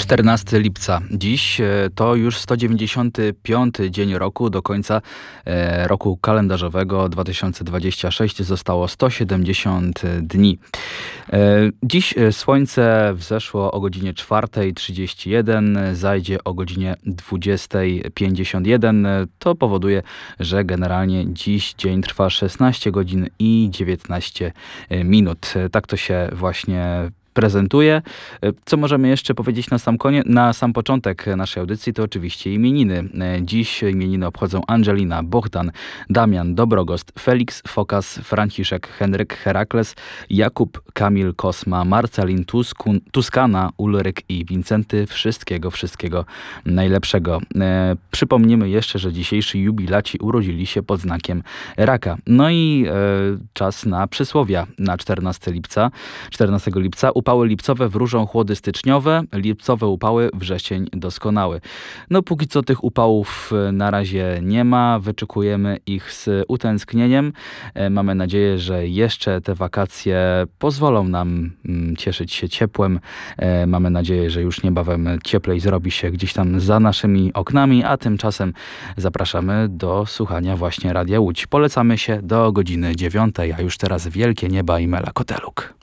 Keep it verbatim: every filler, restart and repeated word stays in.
czternastego lipca. Dziś e, to już sto dziewięćdziesiąty piąty dzień roku. Do końca e, roku kalendarzowego dwa tysiące dwudziestego szóstego zostało sto siedemdziesiąt dni. E, dziś e, słońce wzeszło o godzinie czwartej trzydzieści jeden, zajdzie o godzinie dwudziestej pięćdziesiąt jeden. To powoduje, że generalnie dziś dzień trwa szesnaście godzin i dziewiętnaście minut. Tak to się właśnie prezentuje. Co możemy jeszcze powiedzieć na sam koniec, na sam początek naszej audycji, to oczywiście imieniny. Dziś imieniny obchodzą Angelina, Bohdan, Damian, Dobrogost, Felix, Fokas, Franciszek, Henryk, Herakles, Jakub, Kamil, Kosma, Marcelin, Tuskun, Tuskana, Ulryk i Wincenty. Wszystkiego, wszystkiego najlepszego. E, przypomnimy jeszcze, że dzisiejsi jubilaci urodzili się pod znakiem raka. No i e, czas na przysłowia na czternastego lipca. czternastego lipca upały lipcowe wróżą chłody styczniowe, lipcowe upały wrzesień doskonały. No póki co tych upałów na razie nie ma, wyczekujemy ich z utęsknieniem. E, mamy nadzieję, że jeszcze te wakacje pozwolą nam mm, cieszyć się ciepłem. E, mamy nadzieję, że już niebawem cieplej zrobi się gdzieś tam za naszymi oknami, a tymczasem zapraszamy do słuchania właśnie Radia Łódź. Polecamy się do godziny dziewiątej, a już teraz Wielkie Nieba i Mela Koteluk.